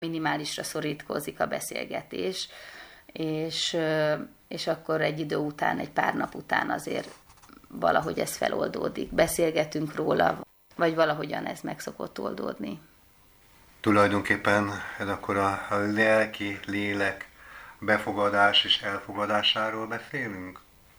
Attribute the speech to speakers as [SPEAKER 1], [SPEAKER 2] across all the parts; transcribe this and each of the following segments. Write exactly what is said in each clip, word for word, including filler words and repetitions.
[SPEAKER 1] minimálisra szorítkozik a beszélgetés, és, és akkor egy idő után, egy pár nap után azért valahogy ez feloldódik. Beszélgetünk róla, vagy valahogyan ez meg szokott oldódni.
[SPEAKER 2] Tulajdonképpen ez akkor a, a lelki, lélek befogadás és elfogadásáról beszélünk?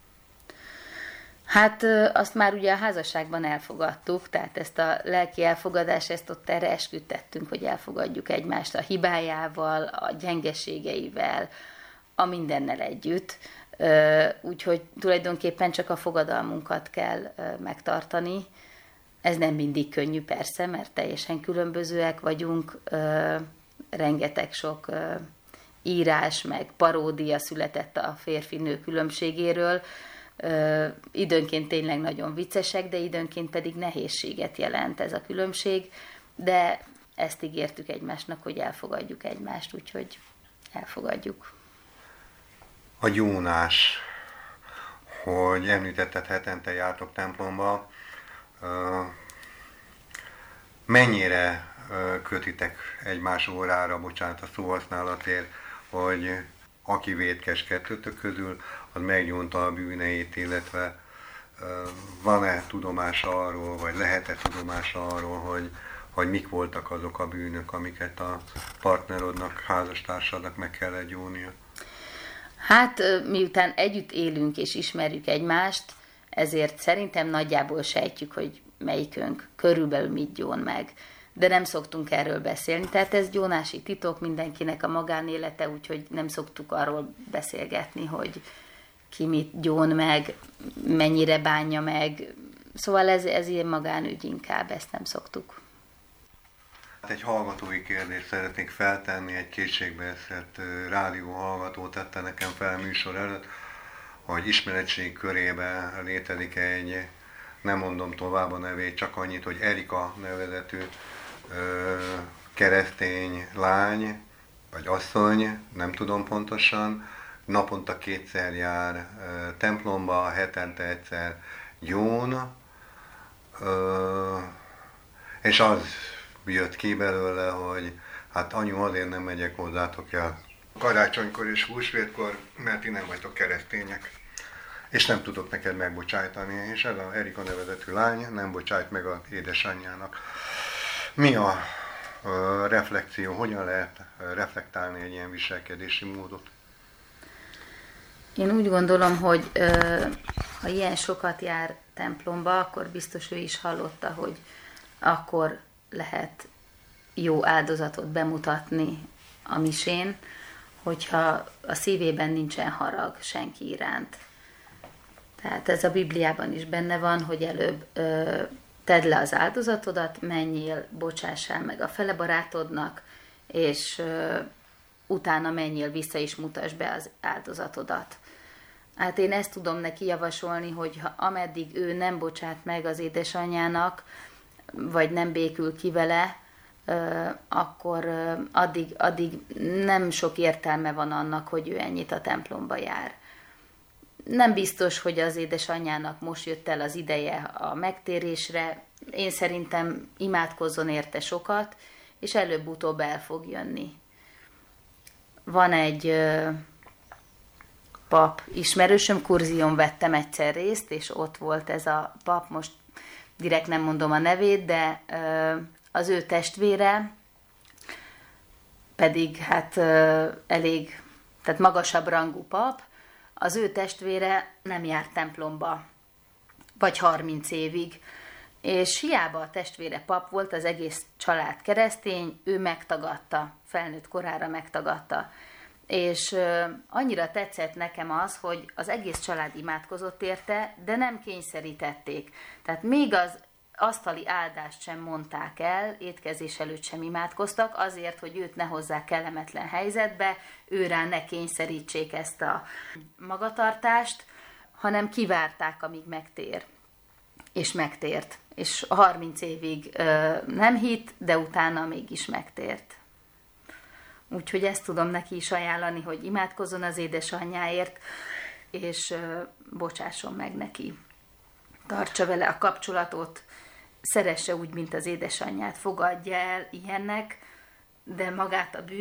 [SPEAKER 1] Hát azt már ugye a házasságban elfogadtuk, tehát ezt a lelki elfogadást, ezt ott erre esküdtettünk, hogy elfogadjuk egymást a hibájával, a gyengeségeivel, a mindennel együtt. Úgyhogy tulajdonképpen csak a fogadalmunkat kell megtartani. Ez nem mindig könnyű persze, mert teljesen különbözőek vagyunk, rengeteg sok írás, meg paródia született a férfi-nő különbségéről. Időnként tényleg nagyon viccesek, de időnként pedig nehézséget jelent ez a különbség, de ezt ígértük egymásnak, hogy elfogadjuk egymást, úgyhogy elfogadjuk.
[SPEAKER 2] A gyónás, hogy említetted, hetente jártok templomba, mennyire kötitek egymás órára, bocsánat a szóhasználatért, hogy aki vétkes kettőtök közül, az meggyónta a bűneit, illetve van-e tudomása arról, vagy lehet-e tudomása arról, hogy, hogy mik voltak azok a bűnök, amiket a partnerodnak, házastársadnak meg kellett gyónnia?
[SPEAKER 1] Hát miután együtt élünk és ismerjük egymást, ezért szerintem nagyjából sejtjük, hogy melyikünk körülbelül mit gyón meg. De nem szoktunk erről beszélni, tehát ez gyónási titok, mindenkinek a magánélete, úgyhogy nem szoktuk arról beszélgetni, hogy ki mit gyón meg, mennyire bánja meg. Szóval ez, ez ilyen magánügy inkább, ezt nem szoktuk.
[SPEAKER 2] Egy hallgatói kérdést szeretnék feltenni, egy kétségbeesett rádió hallgató tette nekem fel műsor előtt, hogy ismeretség körében létezik egy, nem mondom tovább a nevét, csak annyit, hogy Erika nevezetű ö, keresztény lány, vagy asszony, nem tudom pontosan, naponta kétszer jár ö, templomba, hetente egyszer gyón, ö, és az jött ki belőle, hogy hát anyu, azért nem megyek hozzátok el karácsonykor és húsvétkor, mert ti nem vagytok keresztények, és nem tudok neked megbocsájtani, és ez a Erika nevezetű lány nem bocsájt meg az édesanyjának. Mi a uh, reflexió, hogyan lehet reflektálni egy ilyen viselkedési módot?
[SPEAKER 1] Én úgy gondolom, hogy ö, ha ilyen sokat jár templomba, akkor biztos ő is hallotta, hogy akkor lehet jó áldozatot bemutatni a misén, hogyha a szívében nincsen harag senki iránt. Tehát ez a Bibliában is benne van, hogy előbb ö, tedd le az áldozatodat, menjél, bocsássál meg a fele barátodnak, és ö, utána menjél vissza és mutasd be az áldozatodat. Hát én ezt tudom neki javasolni, hogy ha ameddig ő nem bocsát meg az édesanyjának, vagy nem békül ki vele, akkor addig, addig nem sok értelme van annak, hogy ő ennyit a templomba jár. Nem biztos, hogy az édesanyjának most jött el az ideje a megtérésre. Én szerintem imádkozzon érte sokat, és előbb-utóbb el fog jönni. Van egy pap ismerősöm, kurzión vettem egyszer részt, és ott volt ez a pap, most direkt nem mondom a nevét, de az ő testvére pedig hát elég, tehát magasabb rangú pap, az ő testvére nem járt templomba, vagy harminc évig, és hiába a testvére pap volt, az egész család keresztény, ő megtagadta, felnőtt korára megtagadta. És annyira tetszett nekem az, hogy az egész család imádkozott érte, de nem kényszerítették. Tehát még az asztali áldást sem mondták el, étkezés előtt sem imádkoztak, azért, hogy őt ne hozzák kellemetlen helyzetbe, őrá ne kényszerítsék ezt a magatartást, hanem kivárták, amíg megtér. És megtért. És harminc évig ö, nem hitt, de utána mégis megtért. Úgyhogy ezt tudom neki is ajánlani, hogy imádkozzon az édesanyjáért, és ö, bocsásson meg neki. Tartsa vele a kapcsolatot, szeresse úgy, mint az édesanyját, fogadja el ilyennek, de magát a